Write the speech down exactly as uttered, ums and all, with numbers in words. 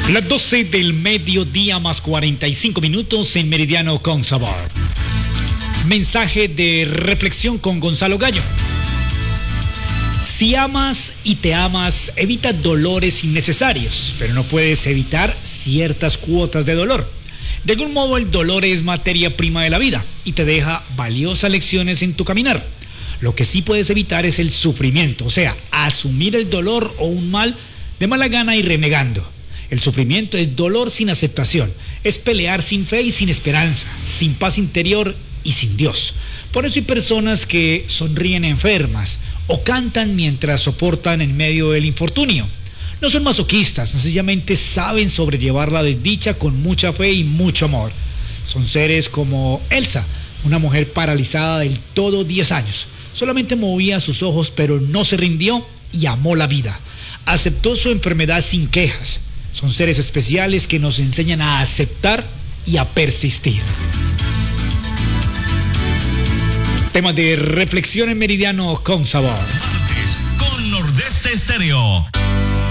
Las doce del mediodía más cuarenta y cinco minutos en Meridiano con Sabor. Mensaje de reflexión con Gonzalo Gallo. Si amas y te amas, evita dolores innecesarios, pero no puedes evitar ciertas cuotas de dolor. De algún modo el dolor es materia prima de la vida y te deja valiosas lecciones en tu caminar. Lo que sí puedes evitar es el sufrimiento, o sea, asumir el dolor o un mal de mala gana y renegando. El sufrimiento es dolor sin aceptación, es pelear sin fe y sin esperanza, sin paz interior y sin Dios. Por eso hay personas que sonríen enfermas o cantan mientras soportan en medio del infortunio. No son masoquistas, sencillamente saben sobrellevar la desdicha con mucha fe y mucho amor. Son seres como Elsa, una mujer paralizada del todo diez años. Solamente movía sus ojos, pero no se rindió y amó la vida. Aceptó su enfermedad sin quejas. Son seres especiales que nos enseñan a aceptar y a persistir. Tema de reflexión en Meridiano con Sabor. Con Nordeste Estéreo.